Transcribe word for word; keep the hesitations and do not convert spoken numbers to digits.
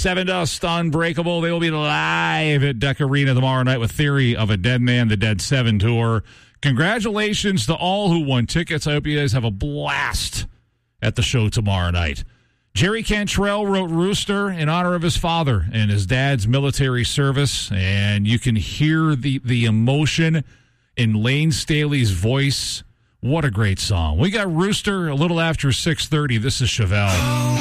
Seven Dust Unbreakable. They will be live at Deck Arena tomorrow night with Theory of a Dead Man, the Dead Seven Tour. Congratulations to all who won tickets. I hope you guys have a blast at the show tomorrow night. Jerry Cantrell wrote Rooster in honor of his father and his dad's military service, and you can hear the, the emotion in Lane Staley's voice. What a great song. We got Rooster a little after six thirty. This is Chevelle.